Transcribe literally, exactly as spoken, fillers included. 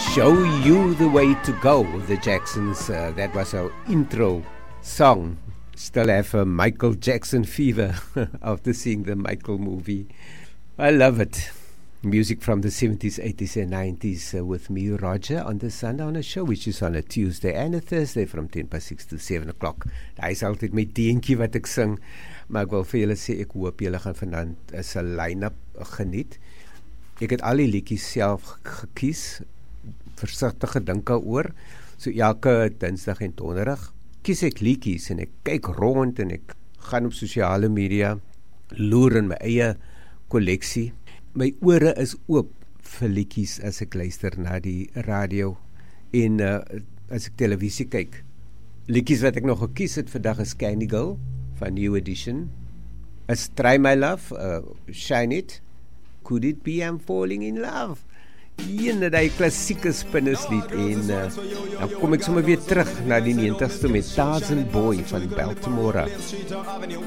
Show You the Way to Go, the Jacksons. Uh, that was our intro song. Still have a Michael Jackson fever after seeing the Michael movie. I love it. Music from the seventies, eighties and nineties uh, with me, Roger, on the Sundowner Show, which is on a Tuesday and a Thursday from ten past six to seven o'clock. Daar is altyd my teentjie wat ek sing, maar ek wil vir julle sê, ek hoop julle gaan vanaand is 'n line-up geniet. Ek het al die liedjies self gekies, versigtig gedink daaroor. So elke Dinsdag en Donderdag kies ek liedjies en ek kyk rond en ek gaan op sosiale media, loer in my eie kolleksie. My ore is oop vir liedjies as ek luister na die radio en uh, as ek televisie kyk. Liedjies wat ek nog gekies het vandag is Candy Girl van New Edition, is Try My Love, uh, Shine It, Could It Be I'm Falling in Love. Een die klassieke spinnerslied en uh, dan kom ek sommer weer terug na die negentigste met Tarzan Boy van Baltimore.